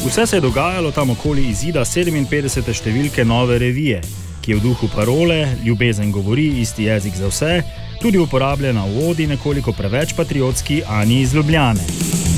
Vse se je dogajalo tam okoli izida 57. številke Nove revije, ki je v duhu parole Ljubezen govori, isti jezik za vse, tudi uporabljena v odi nekoliko preveč patriotski Ani iz Ljubljane.